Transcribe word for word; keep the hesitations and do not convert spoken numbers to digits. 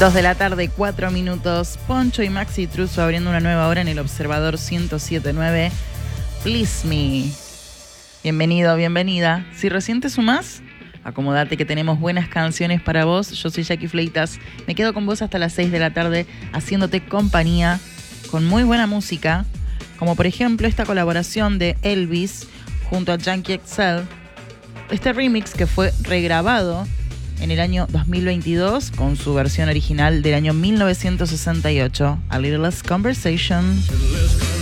Dos de la tarde, cuatro minutos. Poncho y Maxi Truso abriendo una nueva hora en el Observador ciento siete punto nueve. Please Me. Bienvenido, bienvenida. Si recién te sumás, acomodate que tenemos buenas canciones para vos. Yo soy Jackie Fleitas. Me quedo con vos hasta las seis de la tarde haciéndote compañía con muy buena música, como por ejemplo esta colaboración de Elvis junto a Yankee X L. Este remix que fue regrabado en el año dos mil veintidós con su versión original del año mil novecientos sesenta y ocho, A Little Less Conversation.